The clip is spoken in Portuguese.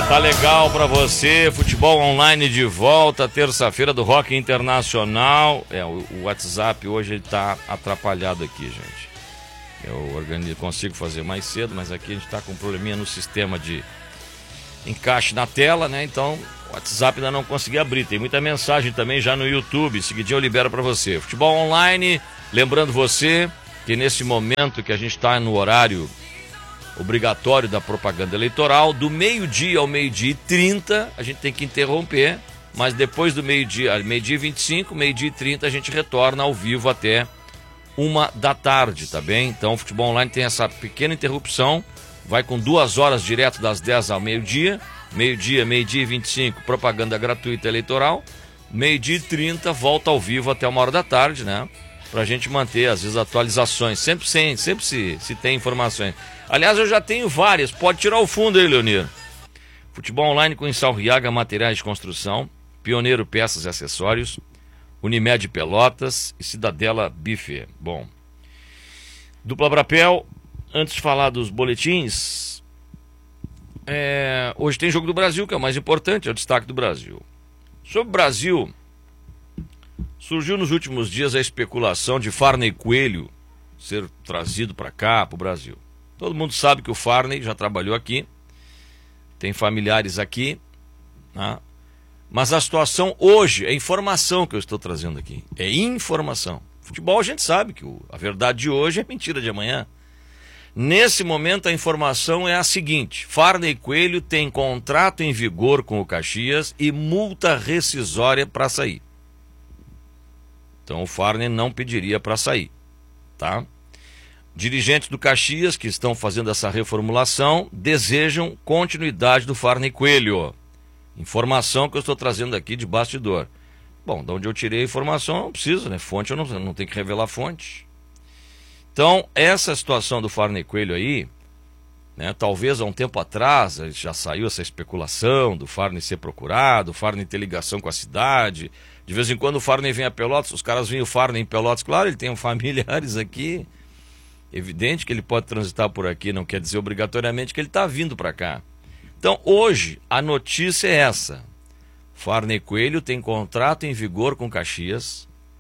tá legal pra você. Futebol online de volta, terça-feira do Rock Internacional. O WhatsApp hoje ele tá atrapalhado aqui, gente. Eu consigo fazer mais cedo, mas aqui a gente tá com um probleminha no sistema de encaixe na tela, né? Então o WhatsApp ainda não consegui abrir. Tem muita mensagem também já no YouTube. Seguidinho eu libero pra você. Futebol online, lembrando você que nesse momento que a gente tá no horário obrigatório da propaganda eleitoral, do meio-dia ao meio-dia e 30, a gente tem que interromper, mas depois do meio-dia, meio-dia e 25, meio-dia e 30, a gente retorna ao vivo até 1h da tarde, tá bem? Então o Futebol Online tem essa pequena interrupção, vai com 2 horas direto das 10 ao meio-dia, meio-dia e 25, propaganda gratuita eleitoral, meio-dia e 30, volta ao vivo até 1h da tarde, né? Pra gente manter, às vezes, atualizações, sempre se tem informações. Aliás, eu já tenho várias, pode tirar o fundo aí, Leonir. Futebol Online com Insalriaga Materiais de Construção, Pioneiro Peças e Acessórios, Unimed Pelotas e Cidadela Buffet. Bom, Dupla Brapel, antes de falar dos boletins, hoje tem Jogo do Brasil, que é o mais importante, é o destaque do Brasil. Sobre o Brasil, surgiu nos últimos dias a especulação de Farney Coelho ser trazido para cá, para o Brasil. Todo mundo sabe que o Farney já trabalhou aqui, tem familiares aqui, né? Mas a situação hoje, é informação que eu estou trazendo aqui, é informação. Futebol a gente sabe que a verdade de hoje é mentira de amanhã. Nesse momento a informação é a seguinte: Farney Coelho tem contrato em vigor com o Caxias e multa rescisória para sair. Então o Farney não pediria para sair, tá? Dirigentes do Caxias que estão fazendo essa reformulação desejam continuidade do Farney Coelho. Informação que eu estou trazendo aqui de bastidor. Bom, de onde eu tirei a informação não preciso, né? Fonte eu não tenho que revelar fonte. Então, essa situação do Farney Coelho aí, né? Talvez há um tempo atrás já saiu essa especulação do Farney ser procurado, o Farney ter ligação com a cidade. De vez em quando o Farney vem a Pelotas, os caras veem o Farney em Pelotas, claro, ele tem familiares aqui. Evidente que ele pode transitar por aqui, não quer dizer obrigatoriamente que ele está vindo para cá. Então, hoje, a notícia é essa. Farney Coelho tem contrato em vigor com Caxias